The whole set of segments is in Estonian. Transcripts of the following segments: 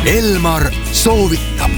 Elmar soovitab.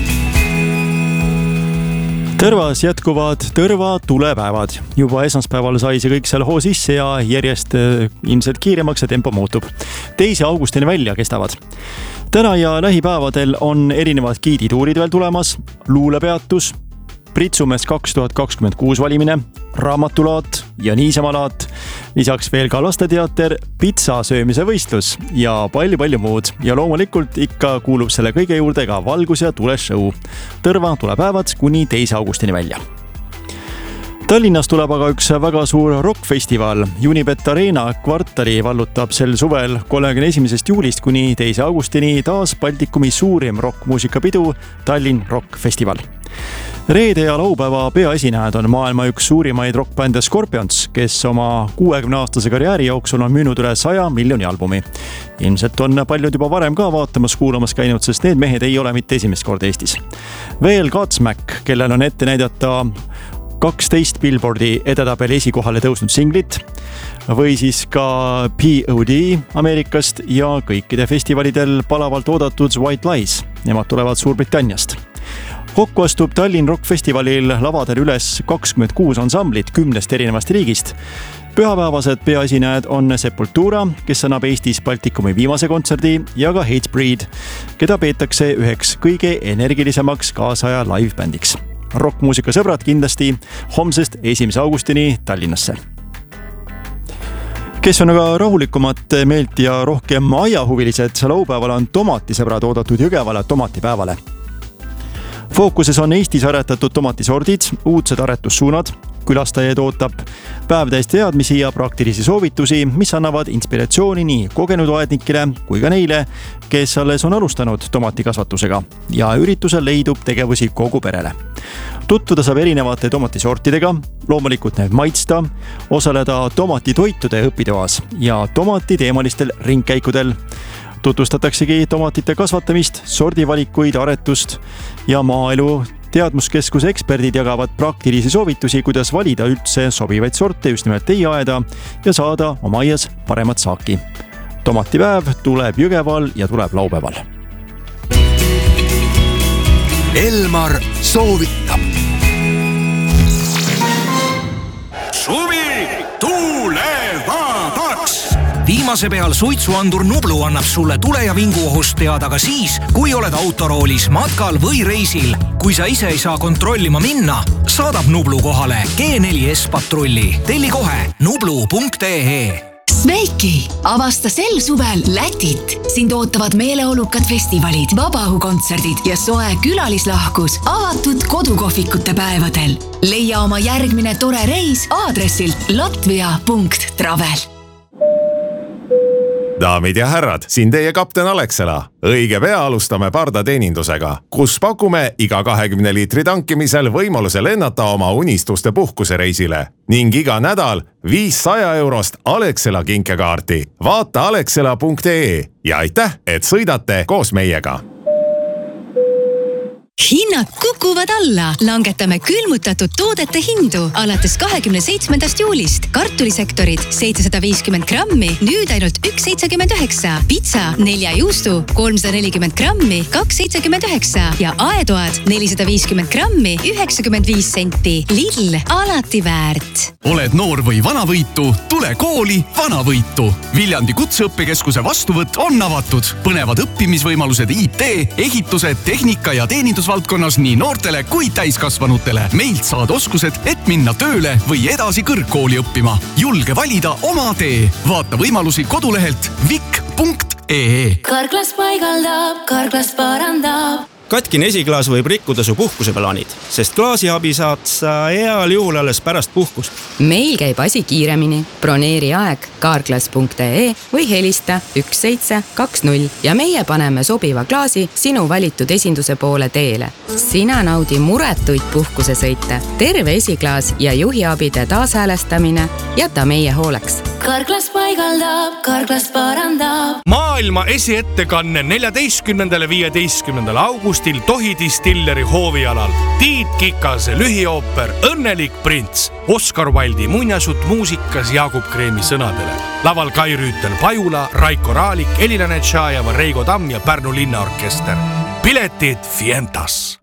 Tõrvas jätkuvad Tõrva tulepäevad. Juba esmaspäeval sai see kõik seal hoo sisse ja järjest ilmselt kiiremaks ja tempo muutub. 2. augustini välja kestavad. Täna ja lähipäevadel on erinevad giidituurid veel tulemas, luulepeatus, Pritsumees 2026 valimine, raamatulaat ja niisamalaat, lisaks veel ka lasteteater, pitsa söömise võistlus ja palju muud. Ja loomulikult ikka kuulub selle kõige juurde ka valgus- ja tuleshow. Tõrva tulepäevad kuni 2. augustini välja. Tallinnas tuleb aga üks väga suur rockfestival. Unibet Arena kvartali vallutab sel suvel 31. juulist kuni 2. augustini taas Baltikumi suurim rockmuusikapidu Tallinn Rock Festival. Reede ja laupäeva peaesinejad on maailma üks suurimaid rockbände Scorpions, kes oma 60-aastase karjääri jooksul on müünud üle 100 miljoni albumi. Ilmselt on paljud juba varem ka vaatamas-kuulamas käinud, sest need mehed ei ole mitte esimest korda Eestis. Veel Godsmack, kellel on ette näidata 12 Billboardi edetabeli esikohale tõusnud singlit, või siis ka POD Ameerikast ja kõikide festivalidel palavalt oodatud White Lies. Nemad tulevad Suurbritanniast. Kokku astub Tallinn Rock Festivalil lavadel üles 26 ansamblit 10 erinevast riigist. Pühapäevased peaesinejad on Sepultura, kes annab Eestis Baltikumi viimase kontserdi, ja ka Hatebreed, keda peetakse üheks kõige energilisemaks kaasaja livebändiks. Rockmuusika sõbrad kindlasti homsest 1. augustini Tallinnasse. Kes on aga rahulikumat meelt ja rohkem aiahuvilised, laupäeval on tomatisõbrad oodatud Jõgevale tomatipäevale. Fookuses on Eestis aretatud tomatisordid, uudsed aretussuunad, külastajaid ootab päev täis teadmisi ja praktilisi soovitusi, mis annavad inspiratsiooni nii kogenud aednikele kui ka neile, kes alles on alustanud tomatikasvatusega, ja üritusel leidub tegevusi kogu perele. Tutvuda saab erinevate tomatisortidega, loomulikult need maitsta, osaleda tomatitoitude õpitoas ja tomatiteemalistel ringkäikudel. Tutvustataksegi tomatite kasvatamist, sordivalikuid, aretust ja maaelu teadmuskeskuse eksperdid jagavad praktilisi soovitusi, kuidas valida üldse sobivaid sorte just nimelt teie aeda ja saada oma aias paremat saaki. Tomatipäev tuleb Jõgeval ja tuleb laupäeval. Elmar soovitab. Suvi tulevadaks! Viimase peal suitsuandur Nublu annab sulle tule- ja vinguohust teada ka siis, kui oled autoroolis, matkal või reisil. Kui sa ise ei saa kontrollima minna, saadab Nublu kohale G4S patrulli. Telli kohe nublu.ee. Sveiki! Avasta sel suvel Lätit. Sind ootavad meeleolukad festivalid, vabaõhukontserdid ja soe külalislahkus avatud kodukohvikute päevadel. Leia oma järgmine tore reis aadressilt latvia.travel. Daamid ja härrad, siin teie kapten Alexela. Õige pea alustame pardateenindusega, kus pakume iga 20 liitri tankimisel võimaluse lennata oma unistuste puhkusereisile ning iga nädal 500 eurost Alexela kinkekaarti. Vaata alexela.ee ja aitäh, et sõidate koos meiega. Hinnad kukuvad alla. Langetame külmutatud toodete hindu alates 27. juulist. Kartulisektorid 750 grammi, nüüd ainult 1,79. Pitsa 4 juustu 340 grammi, 2,79 ja aetoad 450 grammi, 95 senti. Lidl, alati väärt. Oled noor või vanavõitu? Tule kooli Vanavõitu. Viljandi kutseõppekeskuse vastuvõtt on avatud. Põnevad õppimisvõimalused IT, ehitused, tehnika ja teenindusvaldkonnas nii noortele kui täiskasvanutele. Meilt saad oskused, et minna tööle või edasi kõrgkooli õppima. Julge valida oma tee. Vaata võimalusi kodulehelt vik.ee. Karklas paigaldab, Karklas parandab. Katkine esiklaas võib rikkuda su puhkuseplaanid, sest klaasiabi saad sa heal juhul alles pärast puhkust. Meil käib asi kiiremini. Broneeri aeg karklas.ee või helista 1720 ja meie paneme sobiva klaasi sinu valitud esinduse poole teele. Sina naudi muretuid puhkusesõite. Terve esiklaas ja juhiabide taashäälestamine jäta meie hooleks. Karklas paigaldab, Karklas parandab. Maailma esiettekanne 14. 15. augustil augustil Tohi distilleri hoovialal Tiit Kikase lühiooper Õnnelik prints Oskar Valdi muinasjutt muusikas Jaagup Kreemi sõnadele. Laval Kai Rüütel Pajula, Raiko Raalik, Elina Netšajeva, Reigo Tamm ja Pärnu linnaorkester. Piletid Fientas.